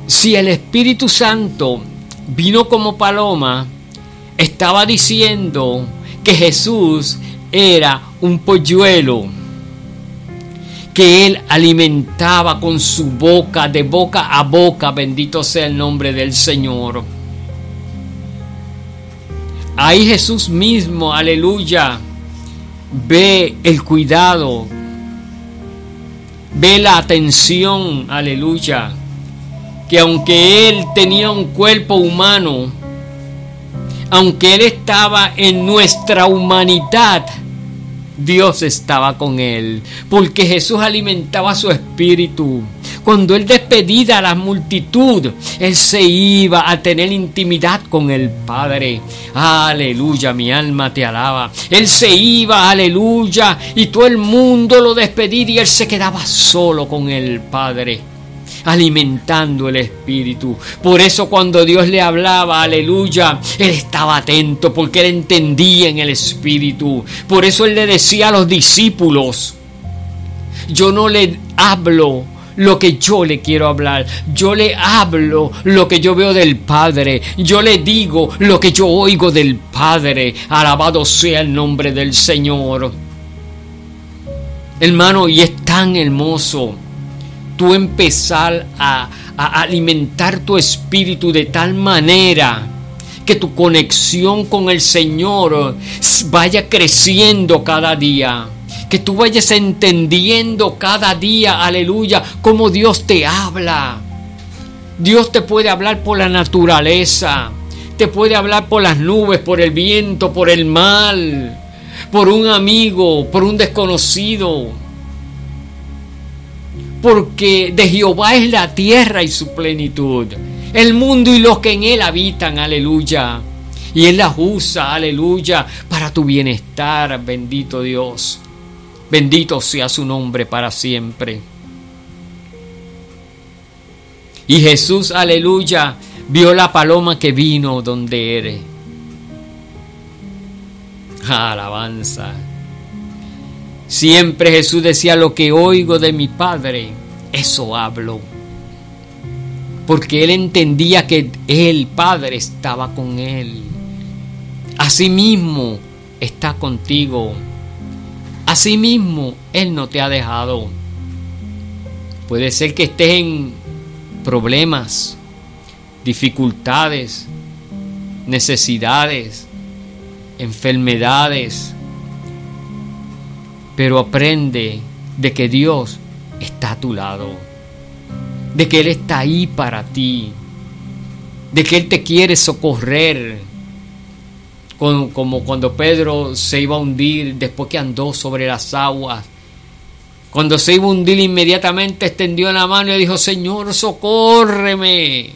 Si el Espíritu Santo vino como paloma, estaba diciendo que Jesús era un polluelo que Él alimentaba con su boca, de boca a boca, bendito sea el nombre del Señor. Ahí Jesús mismo, aleluya, ve el cuidado, ve la atención, aleluya, que aunque Él tenía un cuerpo humano, aunque Él estaba en nuestra humanidad, Dios estaba con Él, porque Jesús alimentaba su espíritu. Cuando Él despedía a la multitud, Él se iba a tener intimidad con el Padre. Aleluya, mi alma te alaba. Él se iba, aleluya, y todo el mundo lo despedía y Él se quedaba solo con el Padre, alimentando el espíritu. Por eso cuando Dios le hablaba, aleluya, Él estaba atento, porque Él entendía en el espíritu. Por eso Él le decía a los discípulos: yo no le hablo lo que yo le quiero hablar, yo le hablo lo que yo veo del Padre, yo le digo lo que yo oigo del Padre. Alabado sea el nombre del Señor. Hermano, y es tan hermoso tú empezar a alimentar tu espíritu de tal manera que tu conexión con el Señor vaya creciendo cada día, que tú vayas entendiendo cada día, aleluya, cómo Dios te habla. Dios te puede hablar por la naturaleza, te puede hablar por las nubes, por el viento, por el mar, por un amigo, por un desconocido. Porque de Jehová es la tierra y su plenitud, el mundo y los que en él habitan, aleluya. Y Él las usa, aleluya, para tu bienestar, bendito Dios. Bendito sea su nombre para siempre. Y Jesús, aleluya, vio la paloma que vino donde eres. Alabanza. Siempre Jesús decía: lo que oigo de mi Padre, eso hablo. Porque Él entendía que el Padre estaba con Él. Asimismo está contigo. Asimismo Él no te ha dejado. Puede ser que estés en problemas, dificultades, necesidades, enfermedades, pero aprende de que Dios está a tu lado, de que Él está ahí para ti, de que Él te quiere socorrer, como cuando Pedro se iba a hundir después que andó sobre las aguas. Cuando se iba a hundir, inmediatamente extendió la mano y dijo: Señor, socórreme.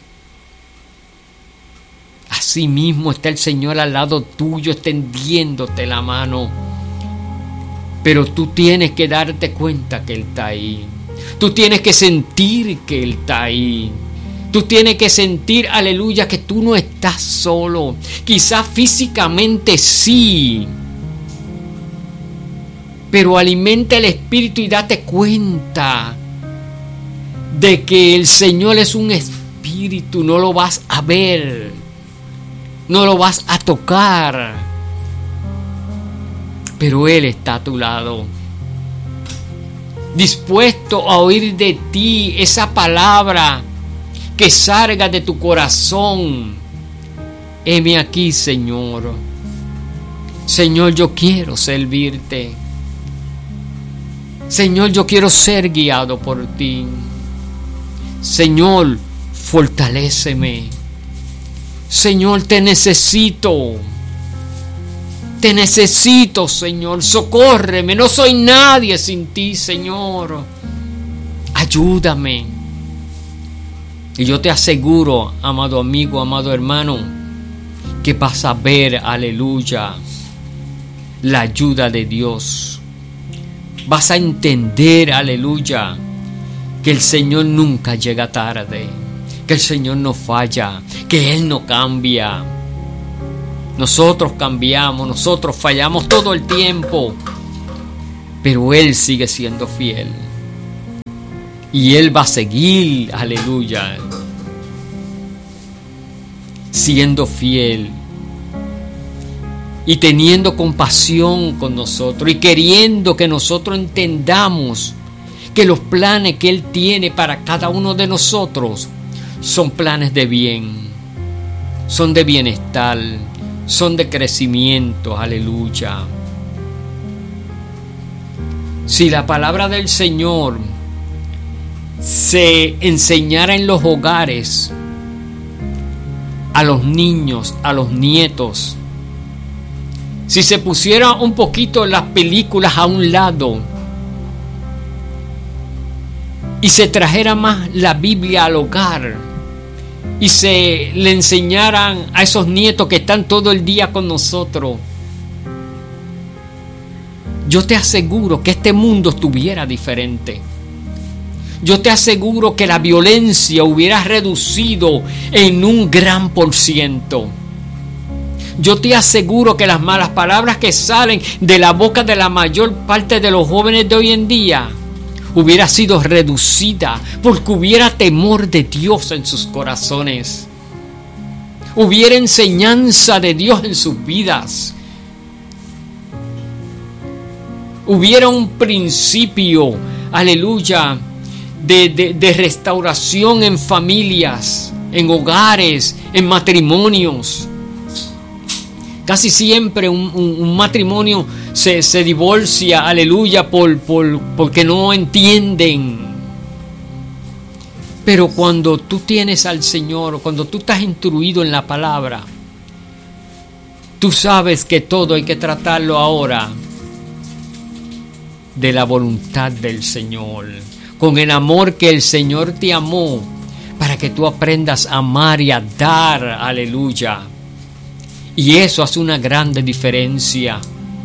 Así mismo está el Señor al lado tuyo, extendiéndote la mano. Pero tú tienes que darte cuenta que Él está ahí. Tú tienes que sentir que Él está ahí. Tú tienes que sentir, aleluya, que tú no estás solo. Quizás físicamente sí, pero alimenta el espíritu y date cuenta de que el Señor es un espíritu. No lo vas a ver, no lo vas a tocar, pero Él está a tu lado, dispuesto a oír de ti esa palabra que salga de tu corazón. Heme aquí, Señor. Señor, yo quiero servirte. Señor, yo quiero ser guiado por ti. Señor, fortaléceme. Señor, te necesito. Te necesito, Señor. Socórreme. No soy nadie sin ti, Señor. Ayúdame. Y yo te aseguro, amado amigo, amado hermano, que vas a ver, aleluya, la ayuda de Dios. Vas a entender, aleluya, que el Señor nunca llega tarde, que el Señor no falla, que Él no cambia. Nosotros cambiamos, nosotros fallamos todo el tiempo, pero Él sigue siendo fiel. Y Él va a seguir, aleluya, siendo fiel y teniendo compasión con nosotros y queriendo que nosotros entendamos que los planes que Él tiene para cada uno de nosotros son planes de bien, son de bienestar, son de crecimiento. Aleluya. Si la palabra del Señor se enseñara en los hogares, a los niños, a los nietos, si se pusiera un poquito las películas a un lado y se trajera más la Biblia al hogar y se le enseñaran a esos nietos que están todo el día con nosotros, yo te aseguro que este mundo estuviera diferente. Yo te aseguro que la violencia hubiera reducido en un gran %. Yo te aseguro que las malas palabras que salen de la boca de la mayor parte de los jóvenes de hoy en día hubiera sido reducida porque hubiera temor de Dios en sus corazones. Hubiera enseñanza de Dios en sus vidas. Hubiera un principio, aleluya, de restauración en familias, en hogares, en matrimonios. Casi siempre un matrimonio se divorcia, aleluya, porque no entienden. Pero cuando tú tienes al Señor, cuando tú estás instruido en la palabra, tú sabes que todo hay que tratarlo ahora de la voluntad del Señor, con el amor que el Señor te amó, para que tú aprendas a amar y a dar, aleluya. Y eso hace una grande diferencia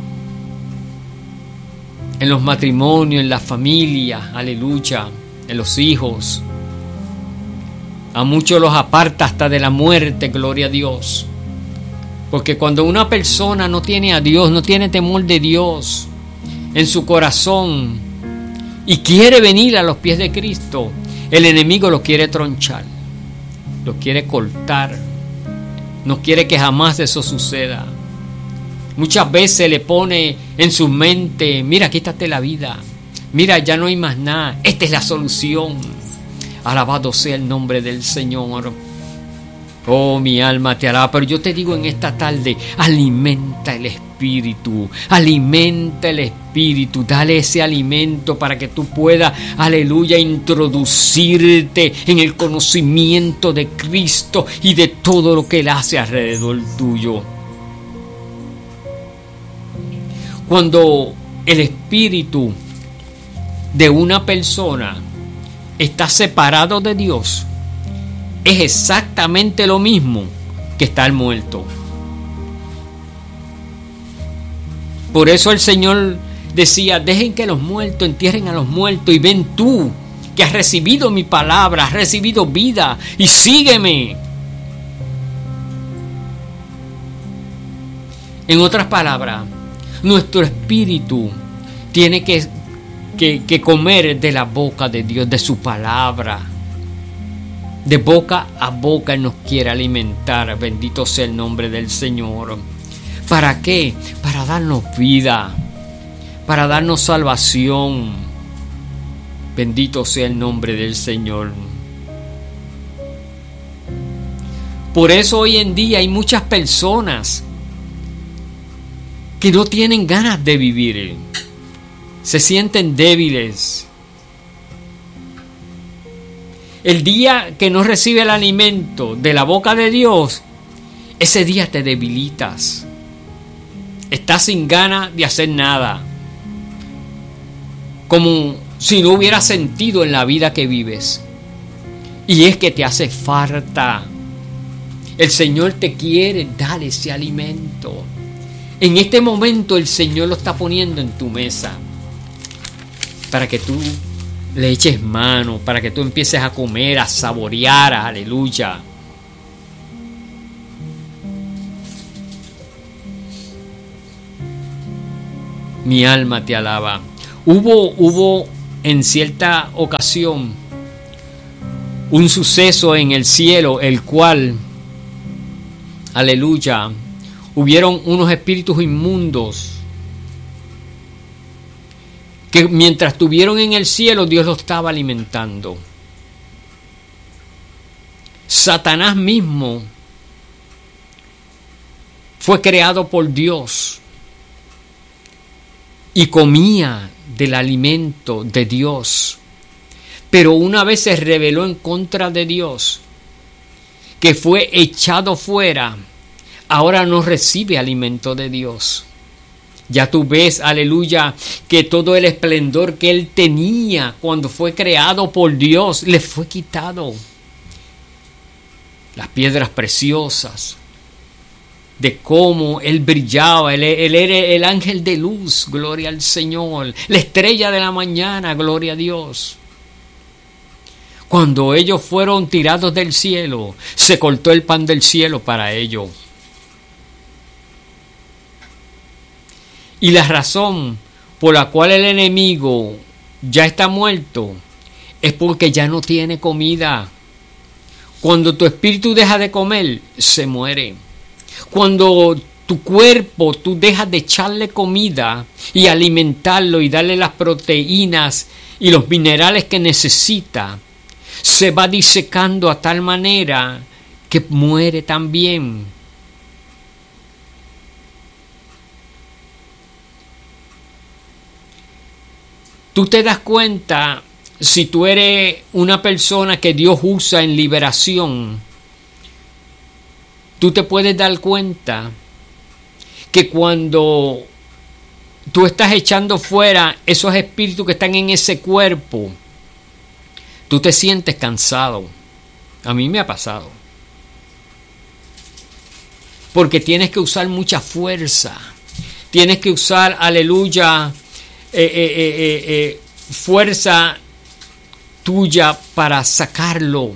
en los matrimonios, en la familia, aleluya, en los hijos. A muchos los aparta hasta de la muerte, gloria a Dios. Porque cuando una persona no tiene a Dios, no tiene temor de Dios en su corazón y quiere venir a los pies de Cristo, el enemigo lo quiere tronchar, lo quiere cortar, no quiere que jamás eso suceda. Muchas veces le pone en su mente: mira, quítate la vida, mira, ya no hay más nada, esta es la solución. Alabado sea el nombre del Señor. Oh, mi alma te alaba. Pero yo te digo en esta tarde: alimenta el espíritu, alimenta el espíritu, dale ese alimento para que tú puedas, aleluya, introducirte en el conocimiento de Cristo y de todo lo que Él hace alrededor tuyo. Cuando el espíritu de una persona está separado de Dios, es exactamente lo mismo que estar muerto. Por eso el Señor decía: dejen que los muertos entierren a los muertos, y ven tú que has recibido mi palabra, has recibido vida, y sígueme. En otras palabras, nuestro espíritu tiene que comer de la boca de Dios, de su palabra. De boca a boca Él nos quiere alimentar. Bendito sea el nombre del Señor. ¿Para qué? Para darnos vida, para darnos salvación. Bendito sea el nombre del Señor. Por eso hoy en día hay muchas personas que no tienen ganas de vivir, se sienten débiles. El día que no recibe el alimento de la boca de Dios, ese día te debilitas. Estás sin ganas de hacer nada, como si no hubiera sentido en la vida que vives. Y es que te hace falta. El Señor te quiere dar ese alimento. En este momento el Señor lo está poniendo en tu mesa para que tú le eches mano, para que tú empieces a comer, a saborear, aleluya. Mi alma te alaba. Hubo en cierta ocasión un suceso en el cielo, el cual aleluya, hubieron unos espíritus inmundos que mientras estuvieron en el cielo, Dios los estaba alimentando. Satanás mismo fue creado por Dios y comía del alimento de Dios. Pero una vez se rebeló en contra de Dios, que fue echado fuera, ahora no recibe alimento de Dios. Ya tú ves, aleluya, que todo el esplendor que él tenía cuando fue creado por Dios le fue quitado. Las piedras preciosas, de cómo él brillaba, él era el ángel de luz, gloria al Señor, la estrella de la mañana, gloria a Dios. Cuando ellos fueron tirados del cielo, se cortó el pan del cielo para ellos. Y la razón por la cual el enemigo ya está muerto es porque ya no tiene comida. Cuando tu espíritu deja de comer, se muere. Cuando tu cuerpo, tú dejas de echarle comida y alimentarlo y darle las proteínas y los minerales que necesita, se va disecando a tal manera que muere también. Tú te das cuenta, si tú eres una persona que Dios usa en liberación, tú te puedes dar cuenta que cuando tú estás echando fuera esos espíritus que están en ese cuerpo, tú te sientes cansado. A mí me ha pasado. Porque tienes que usar mucha fuerza. Tienes que usar, aleluya, fuerza tuya para sacarlo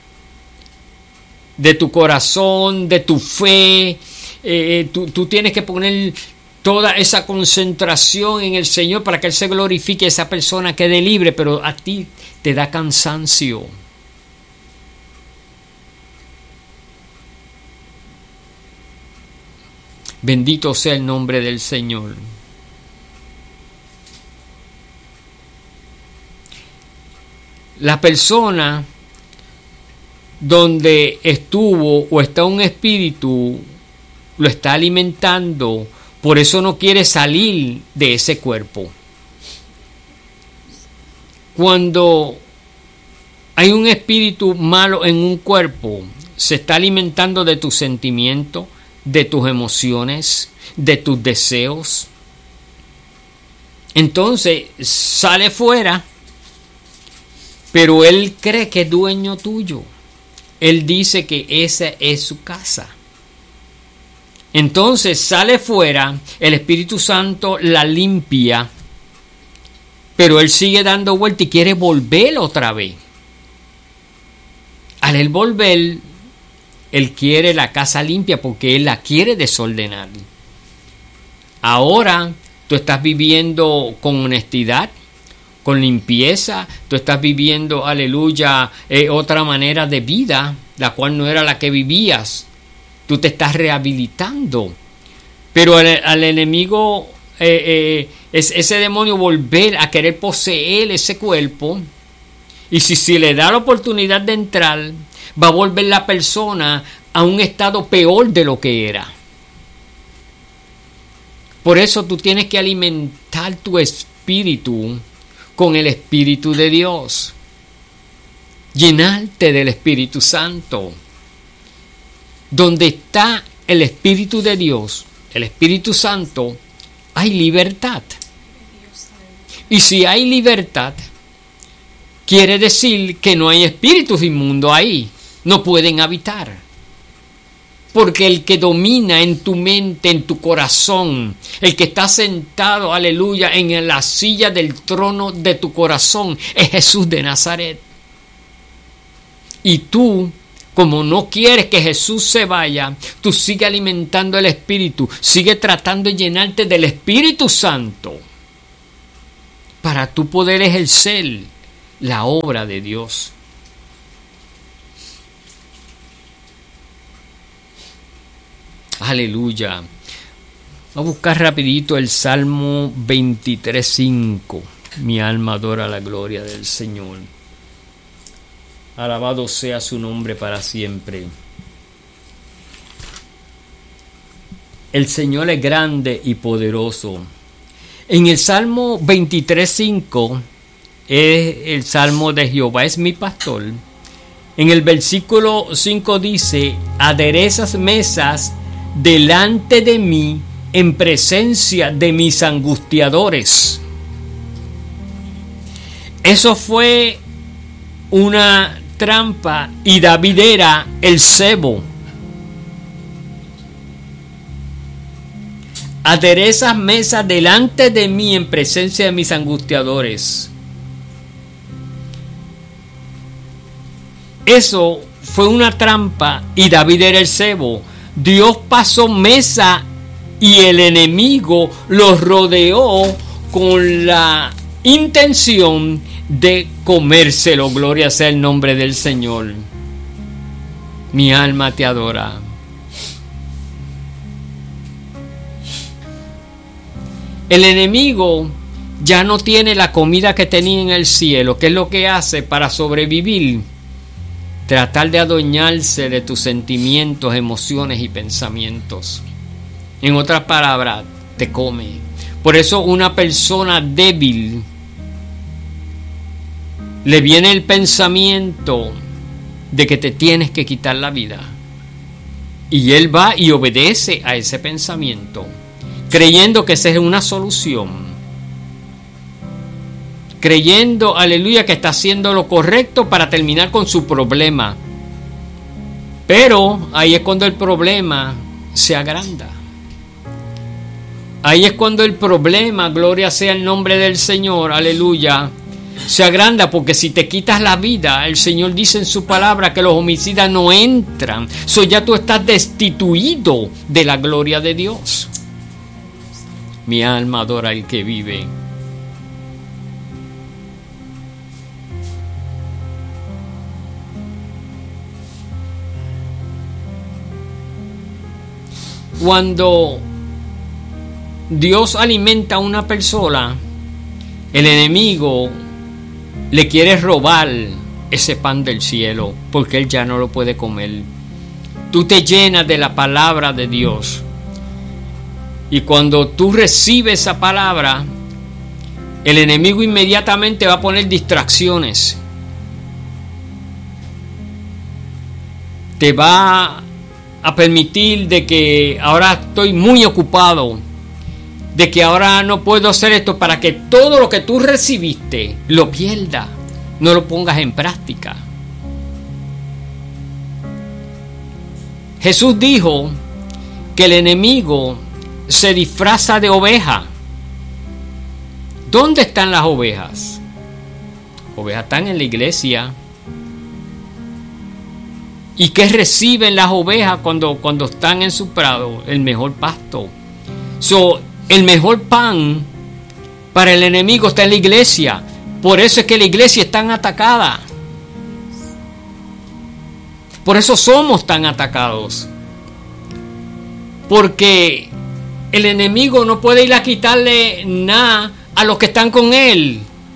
de tu corazón, de tu fe. Tú tienes que poner toda esa concentración en el Señor para que Él se glorifique, esa persona quede libre, pero a ti te da cansancio. Bendito sea el nombre del Señor. La persona donde estuvo o está un espíritu lo está alimentando, por eso no quiere salir de ese cuerpo. Cuando hay un espíritu malo en un cuerpo, se está alimentando de tus sentimientos, de tus emociones, de tus deseos. Entonces sale fuera, pero él cree que es dueño tuyo. Él dice que esa es su casa. Entonces sale fuera, el Espíritu Santo la limpia, pero él sigue dando vuelta y quiere volver otra vez. Al él volver, él quiere la casa limpia porque él la quiere desordenar. Ahora tú estás viviendo con honestidad, con limpieza, tú estás viviendo, aleluya, otra manera de vida, la cual no era la que vivías. Tú te estás rehabilitando. Pero al enemigo, ese demonio volver a querer poseer ese cuerpo, y si le da la oportunidad de entrar, va a volver la persona a un estado peor de lo que era. Por eso tú tienes que alimentar tu espíritu con el Espíritu de Dios. Llenarte del Espíritu Santo. Donde está el Espíritu de Dios, el Espíritu Santo, hay libertad. Y si hay libertad, quiere decir que no hay espíritus inmundos ahí. No pueden habitar. Porque el que domina en tu mente, en tu corazón, el que está sentado, aleluya, en la silla del trono de tu corazón, es Jesús de Nazaret. Y tú, como no quieres que Jesús se vaya, tú sigue alimentando el Espíritu, sigue tratando de llenarte del Espíritu Santo para tú poder ejercer la obra de Dios. Aleluya. Voy a buscar rapidito el Salmo 23:5. Mi alma adora la gloria del Señor. Alabado sea su nombre para siempre. El Señor es grande y poderoso. En el Salmo 23:5 es el Salmo de Jehová es mi pastor. En el versículo 5 dice: aderezas mesas delante de mí en presencia de mis angustiadores. Eso fue una trampa y David era el cebo. Aderezas mesas delante de mí en presencia de mis angustiadores. Eso fue una trampa y David era el cebo. Dios pasó mesa y el enemigo los rodeó con la intención de comérselo. Gloria sea el nombre del Señor. Mi alma te adora. El enemigo ya no tiene la comida que tenía en el cielo. ¿Qué es lo que hace para sobrevivir? Tratar de adueñarse de tus sentimientos, emociones y pensamientos. En otras palabras, te come. Por eso una persona débil le viene el pensamiento de que te tienes que quitar la vida. Y él va y obedece a ese pensamiento, creyendo que esa es una solución. Creyendo, aleluya, que está haciendo lo correcto para terminar con su problema. Pero ahí es cuando el problema se agranda. Ahí es cuando el problema, gloria sea el nombre del Señor, aleluya, se agranda, porque si te quitas la vida, el Señor dice en su palabra que los homicidas no entran. Ya tú estás destituido de la gloria de Dios. Mi alma adora al que vive. Cuando Dios alimenta a una persona, el enemigo le quiere robar ese pan del cielo, porque él ya no lo puede comer. Tú te llenas de la palabra de Dios, y cuando tú recibes esa palabra, el enemigo inmediatamente va a poner distracciones. Te va a permitir de que ahora estoy muy ocupado, de que ahora no puedo hacer esto, para que todo lo que tú recibiste lo pierdas, no lo pongas en práctica. Jesús dijo que el enemigo se disfraza de oveja. ¿Dónde están las ovejas? Ovejas están en la iglesia. ¿Y qué reciben las ovejas cuando están en su prado? El mejor pasto. El mejor pan para el enemigo está en la iglesia. Por eso es que la iglesia es tan atacada. Por eso somos tan atacados. Porque el enemigo no puede ir a quitarle nada a los que están con él.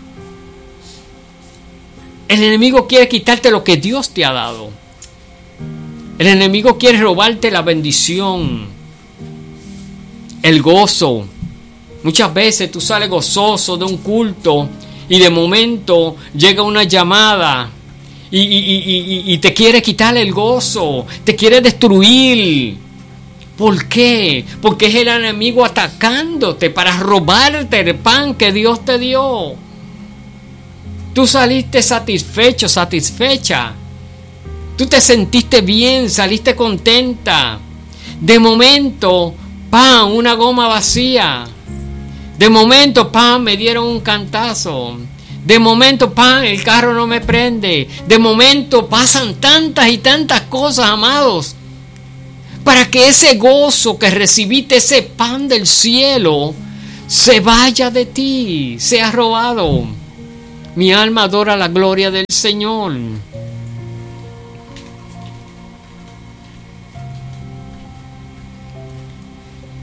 El enemigo quiere quitarte lo que Dios te ha dado. El enemigo quiere robarte la bendición, el gozo. Muchas veces tú sales gozoso de un culto y de momento llega una llamada y te quiere quitar el gozo, te quiere destruir. ¿Por qué? Porque es el enemigo atacándote para robarte el pan que Dios te dio. Tú saliste satisfecho, satisfecha. Tú te sentiste bien, saliste contenta. De momento, ¡pam!, una goma vacía. De momento, ¡pam!, me dieron un cantazo. De momento, ¡pam!, el carro no me prende. De momento pasan tantas y tantas cosas, amados, para que ese gozo que recibiste, ese pan del cielo, se vaya de ti, sea robado. Mi alma adora la gloria del Señor.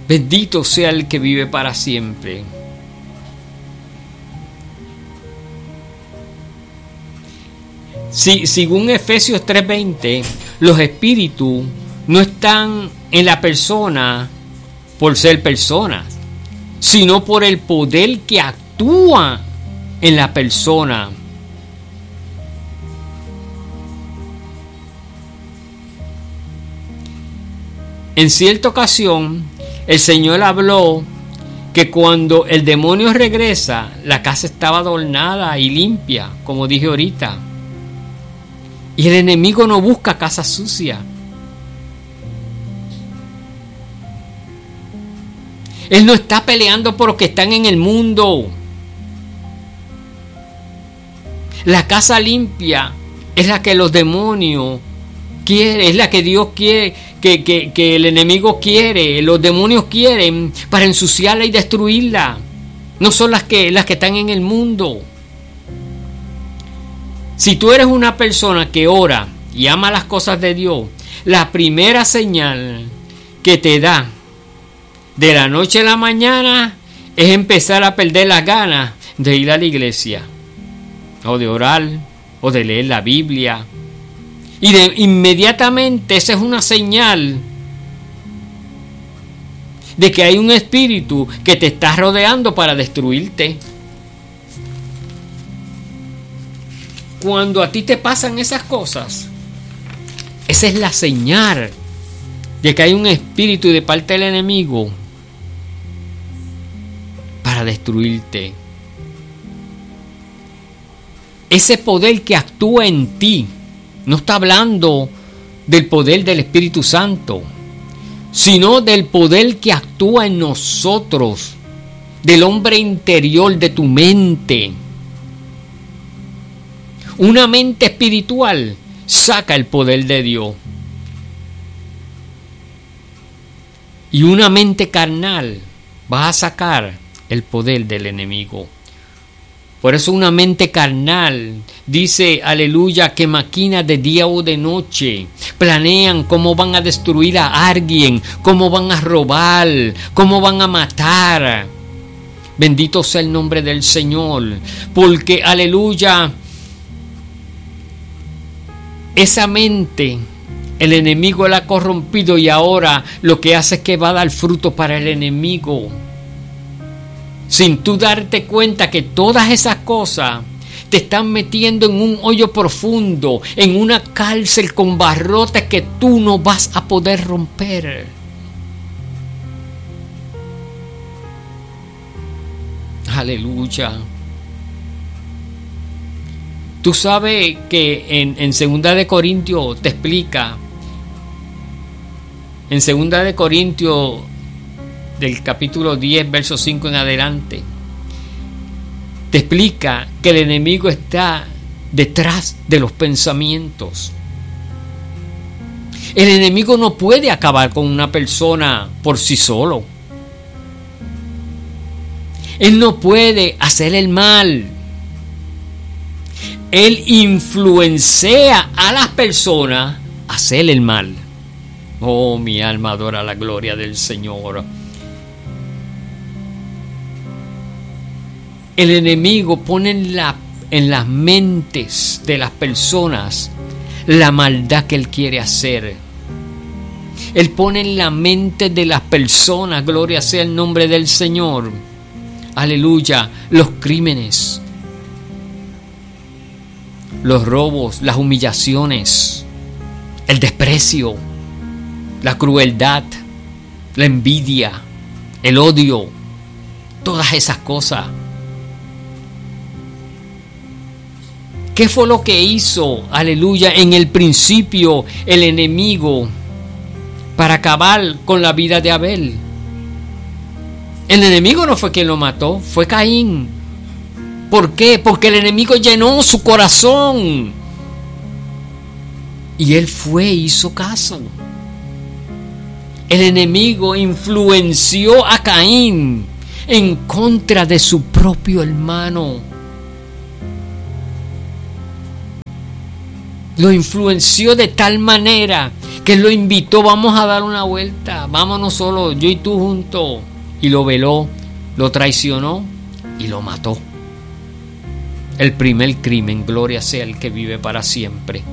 Bendito sea el que vive para siempre. Según Efesios 3:20, los espíritus no están en la persona por ser personas, sino por el poder que actúa en la persona. En cierta ocasión, el Señor habló que cuando el demonio regresa, la casa estaba adornada y limpia, como dije ahorita. Y el enemigo no busca casa sucia. Él no está peleando por los que están en el mundo. La casa limpia es la que los demonios quieren, es la que Dios quiere, que el enemigo quiere, los demonios quieren para ensuciarla y destruirla. No son las que están en el mundo. Si tú eres una persona que ora y ama las cosas de Dios, la primera señal que te da de la noche a la mañana es empezar a perder las ganas de ir a la iglesia, o de orar, o de leer la Biblia. Y inmediatamente esa es una señal de que hay un espíritu que te está rodeando para destruirte. Cuando a ti te pasan esas cosas, esa es la señal de que hay un espíritu de parte del enemigo para destruirte. Ese poder que actúa en ti, no está hablando del poder del Espíritu Santo, sino del poder que actúa en nosotros, del hombre interior, de tu mente. Una mente espiritual saca el poder de Dios. Y una mente carnal va a sacar el poder del enemigo. Por eso una mente carnal dice, aleluya, que maquina de día o de noche. Planean cómo van a destruir a alguien, cómo van a robar, cómo van a matar. Bendito sea el nombre del Señor. Porque, aleluya, esa mente, el enemigo la ha corrompido y ahora lo que hace es que va a dar fruto para el enemigo. Sin tú darte cuenta que todas esas cosas te están metiendo en un hoyo profundo, en una cárcel con barrotes que tú no vas a poder romper. Aleluya. Tú sabes que en 2 de Corintios te explica, en 2 de Corintios del capítulo 10, verso 5 en adelante, te explica que el enemigo está detrás de los pensamientos. El enemigo no puede acabar con una persona por sí solo. Él no puede hacer el mal. Él influencia a las personas a hacer el mal. Oh, mi alma adora la gloria del Señor. El enemigo pone en las mentes de las personas la maldad que él quiere hacer. Él pone en la mente de las personas, gloria sea el nombre del Señor, aleluya, los crímenes, los robos, las humillaciones, el desprecio, la crueldad, la envidia, el odio, todas esas cosas. ¿Qué fue lo que hizo, aleluya, en el principio el enemigo para acabar con la vida de Abel? El enemigo no fue quien lo mató, fue Caín. ¿Por qué? Porque el enemigo llenó su corazón. Y él fue e hizo caso. El enemigo influenció a Caín en contra de su propio hermano. Lo influenció de tal manera que lo invitó, vamos a dar una vuelta, vámonos solo, yo y tú juntos, y lo veló, lo traicionó y lo mató. El primer crimen, gloria sea el que vive para siempre.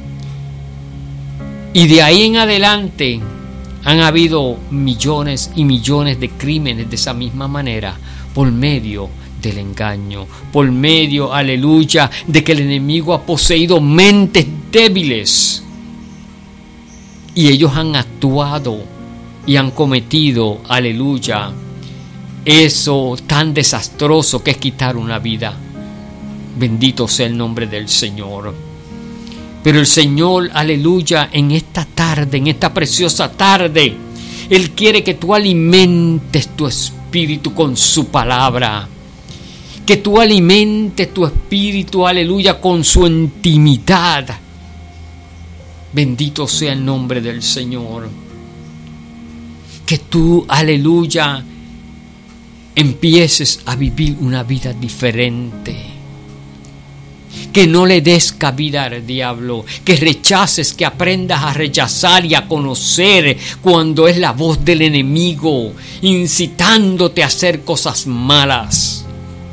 Y de ahí en adelante han habido millones y millones de crímenes de esa misma manera, por medio del engaño, por medio, aleluya, de que el enemigo ha poseído mentes débiles. Y ellos han actuado y han cometido, aleluya, eso tan desastroso que es quitar una vida. Bendito sea el nombre del Señor. Pero el Señor, aleluya, en esta tarde, en esta preciosa tarde, Él quiere que tú alimentes tu espíritu con su palabra. Que tú alimentes tu espíritu, aleluya, con su intimidad. Bendito sea el nombre del Señor. Que tú, aleluya, empieces a vivir una vida diferente. Que no le des cabida al diablo, que rechaces, que aprendas a rechazar y a conocer cuando es la voz del enemigo, incitándote a hacer cosas malas,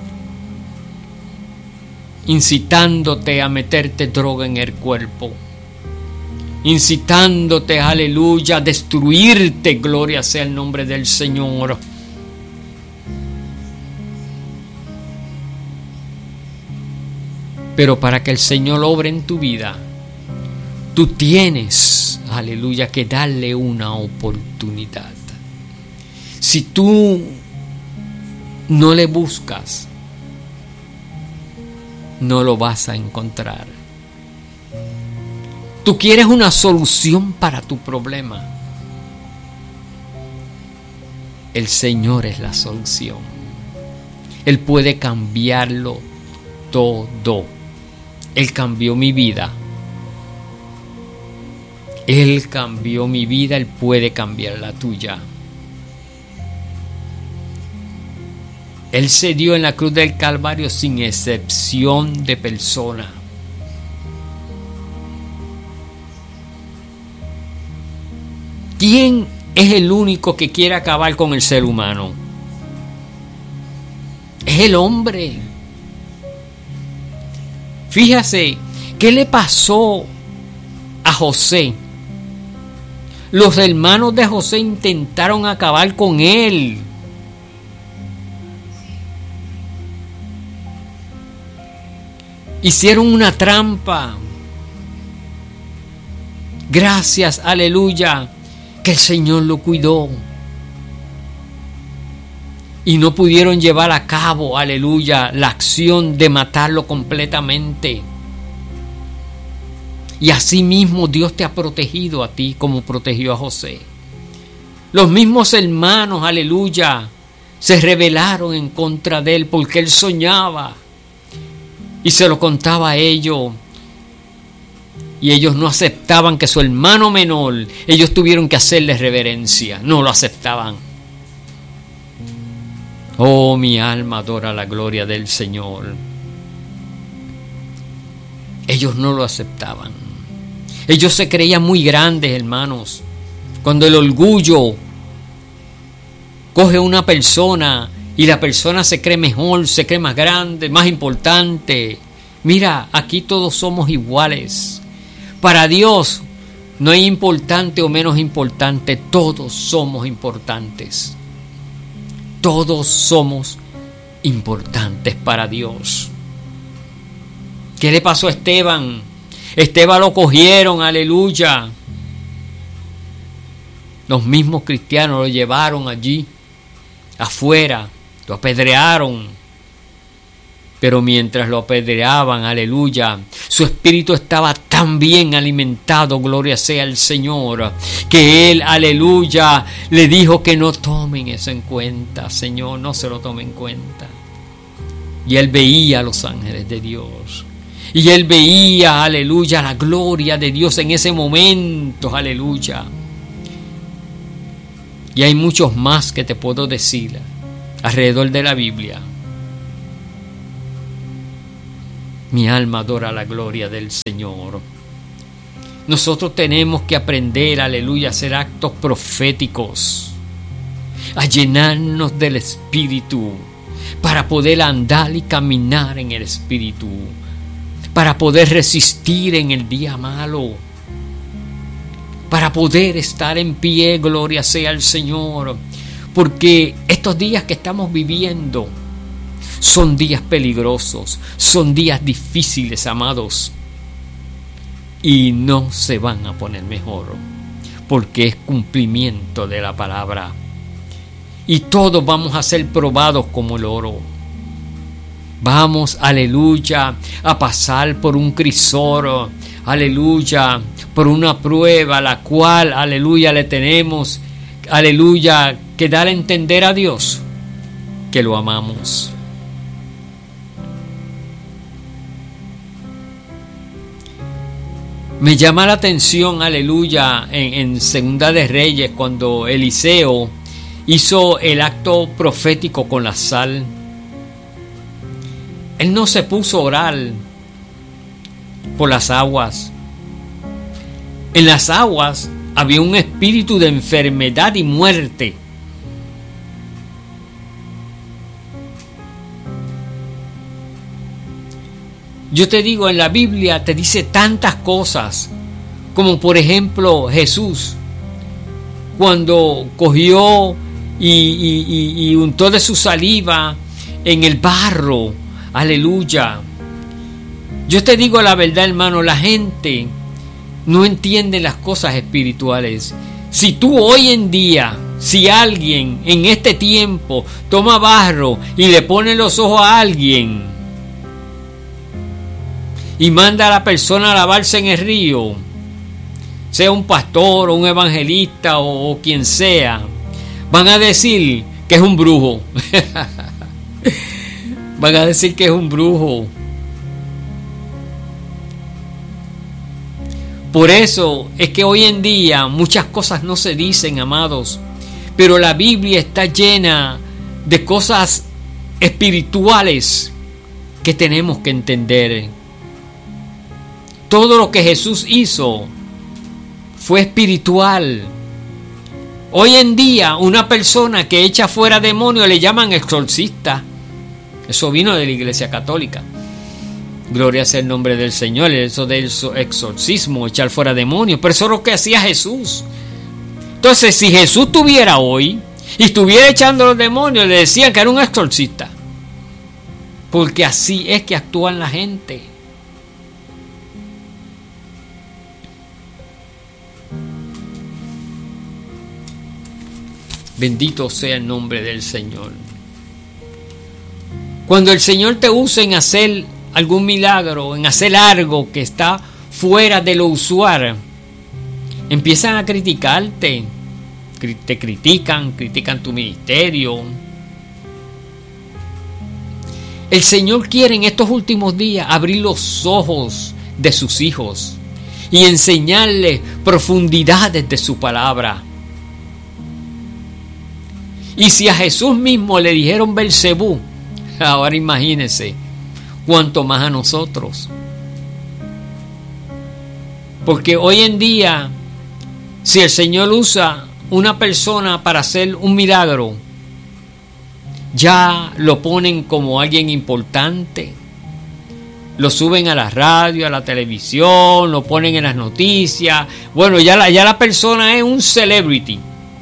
incitándote a meterte droga en el cuerpo, incitándote, aleluya, a destruirte, gloria sea el nombre del Señor. Pero para que el Señor obre en tu vida, tú tienes, aleluya, que darle una oportunidad. Si tú no le buscas, no lo vas a encontrar. Tú quieres una solución para tu problema. El Señor es la solución. Él puede cambiarlo todo. Él cambió mi vida. Él cambió mi vida. Él puede cambiar la tuya. Él se dio en la cruz del Calvario sin excepción de persona. ¿Quién es el único que quiere acabar con el ser humano? Es el hombre. Fíjase, ¿qué le pasó a José? Los hermanos de José intentaron acabar con él. Hicieron una trampa. Gracias, aleluya, que el Señor lo cuidó. Y no pudieron llevar a cabo, aleluya, la acción de matarlo completamente. Y así mismo Dios te ha protegido a ti como protegió a José. Los mismos hermanos, aleluya, se rebelaron en contra de él porque él soñaba. Y se lo contaba a ellos. Y ellos no aceptaban que su hermano menor, ellos tuvieron que hacerle reverencia. No lo aceptaban. Oh, mi alma adora la gloria del Señor. Ellos no lo aceptaban. Ellos se creían muy grandes, hermanos. Cuando el orgullo coge a una persona y la persona se cree mejor, se cree más grande, más importante. Mira, aquí todos somos iguales. Para Dios no hay importante o menos importante, todos somos importantes. Todos somos importantes para Dios. ¿Qué le pasó a Esteban? Esteban lo cogieron, aleluya. Los mismos cristianos lo llevaron allí, afuera, lo apedrearon. Pero mientras lo apedreaban, aleluya, su espíritu estaba tan bien alimentado, gloria sea al Señor, que él, aleluya, le dijo que no tomen eso en cuenta, Señor, no se lo tomen en cuenta. Y él veía a los ángeles de Dios. Y él veía, aleluya, la gloria de Dios en ese momento, aleluya. Y hay muchos más que te puedo decir alrededor de la Biblia. Mi alma adora la gloria del Señor. nosotros tenemos que aprender, aleluya, a hacer actos proféticos, a llenarnos del Espíritu, para poder andar y caminar en el Espíritu, para poder resistir en el día malo, para poder estar en pie, gloria sea al Señor, porque estos días que estamos viviendo son días peligrosos, son días difíciles, amados, y no se van a poner mejor, porque es cumplimiento de la palabra, y todos vamos a ser probados como el oro. Vamos, aleluya, a pasar por un crisor, aleluya, por una prueba, la cual, aleluya, le tenemos, aleluya, que dar a entender a Dios que lo amamos. Me llama la atención, aleluya, en Segunda de Reyes, cuando Eliseo hizo el acto profético con la sal. Él no se puso a orar por las aguas. En las aguas había un espíritu de enfermedad y muerte. Yo te digo, en la Biblia te dice tantas cosas, como por ejemplo Jesús, cuando cogió y untó de su saliva en el barro, aleluya. Yo te digo la verdad, hermano, la gente no entiende las cosas espirituales. Si tú hoy en día, si alguien en este tiempo toma barro y le pone los ojos a alguien y manda a la persona a lavarse en el río, sea un pastor o un evangelista o quien sea, van a decir que es un brujo. Van a decir que es un brujo. Por eso es que hoy en día muchas cosas no se dicen, amados, pero la Biblia está llena de cosas espirituales que tenemos que entender. Todo lo que Jesús hizo fue espiritual. Hoy en día una persona que echa fuera demonios le llaman exorcista. Eso vino de la Iglesia Católica. Gloria sea el nombre del Señor. Eso del exorcismo, echar fuera demonios. Pero eso es lo que hacía Jesús. Entonces, si Jesús estuviera hoy y estuviera echando los demonios, le decían que era un exorcista. Porque así es que actúan la gente. Bendito sea el nombre del Señor. Cuando el Señor te usa en hacer algún milagro, en hacer algo que está fuera de lo usual, empiezan a criticarte. Te critican tu ministerio. El Señor quiere en estos últimos días abrir los ojos de sus hijos y enseñarles profundidades de su palabra. Y si a Jesús mismo le dijeron Belcebú, ahora imagínense cuánto más a nosotros. Porque hoy en día, si el Señor usa una persona para hacer un milagro, ya lo ponen como alguien importante. Lo suben a la radio, a la televisión, lo ponen en las noticias. Bueno, ya la persona es un celebrity.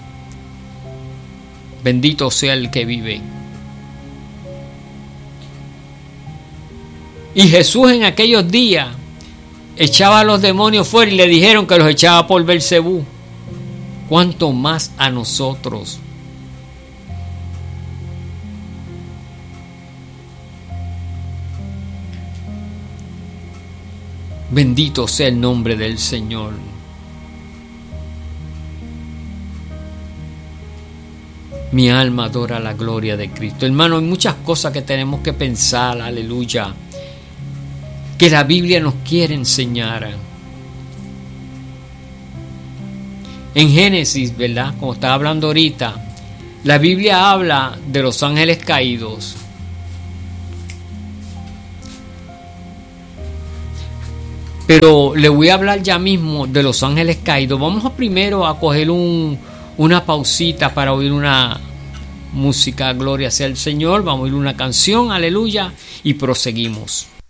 Bendito sea el que vive. Y Jesús en aquellos días echaba a los demonios fuera y le dijeron que los echaba por Belcebú. ¿Cuánto más a nosotros? Bendito sea el nombre del Señor. Mi alma adora la gloria de Cristo. Hermano, hay muchas cosas que tenemos que pensar, aleluya, que la Biblia nos quiere enseñar. En Génesis, ¿verdad? Como estaba hablando ahorita, la Biblia habla de los ángeles caídos. Pero le voy a hablar ya mismo de los ángeles caídos. Vamos primero a coger una pausita para oír una música, gloria sea el Señor. Vamos a oír una canción, aleluya, y proseguimos.